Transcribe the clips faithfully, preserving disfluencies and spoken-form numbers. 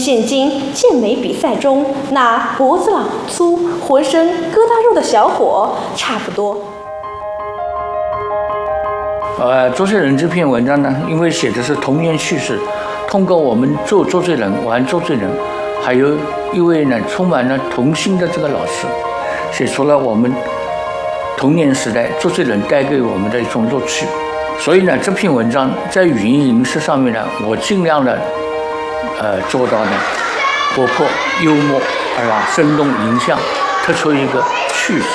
现今健美比赛中那脖子老粗、浑身疙瘩肉的小伙差不多。 呃，周罪人这篇文章呢，因为写的是童年趣事，通过我们做周罪人、玩周罪人，还有一位呢充满了童心的这个老师，写出了我们童年时代周罪人带给我们的一种乐趣。所以呢，这篇文章在语音形式上面呢，我尽量的呃做到呢活泼、幽默，是吧？生动形象，突出一个趣旨。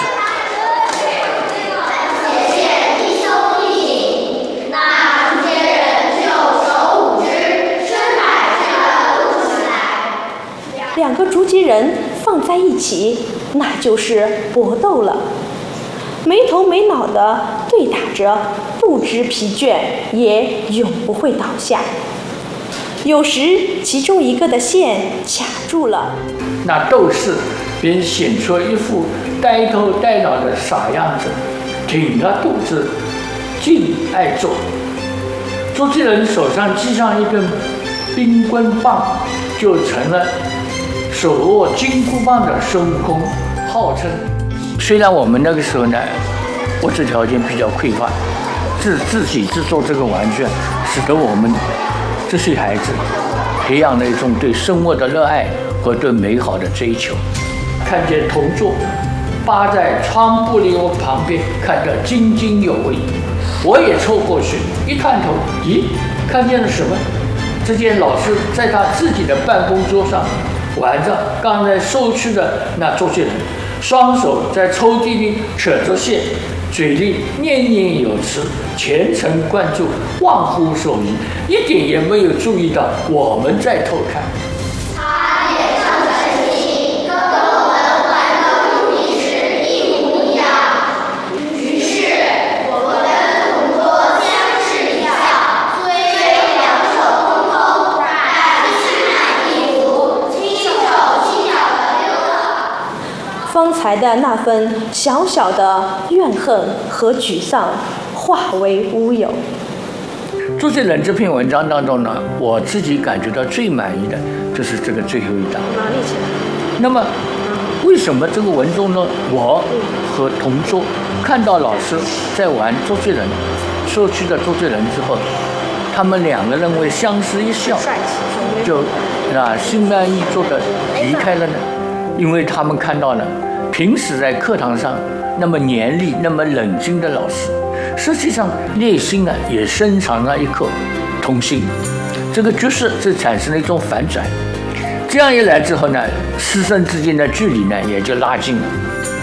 两个竹节人放在一起，那就是搏斗了，没头没脑的对打着，不知疲倦，也永不会倒下。有时其中一个的线卡住了， 那斗士便显出一副呆头呆脑的傻样子，挺着肚子，劲爱做。周罪人手上系上一根冰棍棒，就成了手握金箍棒的孙悟空，号称。虽然我们那个时候呢，物质条件比较匮乏，自自己制作这个玩具，使得我们这些孩子培养了一种对生活的热爱和对美好的追求。看见同桌扒在窗玻璃旁边看得津津有味，我也凑过去一探头，咦，看见了什么？只见老师在他自己的办公桌上玩着刚才收去的那周罪人，双手在抽屉里扯着线，嘴里念念有词，全神贯注，忘乎所以，一点也没有注意到我们在偷看。 他脸上的神情跟我们玩的如平时一模一样。于是我们跟同桌相视一笑，虽两手空空，但心满意足，轻手轻脚的溜了。 方才的那份小小的怨恨和沮丧化为乌有。 周罪人这篇文章当中呢，我自己感觉到最满意的就是这个最后一章。那么，为什么这个文中呢，我和同桌看到老师在玩周罪人，说去的周罪人之后，他们两个人会相视一笑，就啊心满意足的离开了呢？因为他们看到了平时在课堂上那么严厉、那么冷静的老师，实际上内心呢也深藏了一颗童心。这个角色就产生了一种反转。这样一来之后呢，师生之间的距离呢也就拉近了。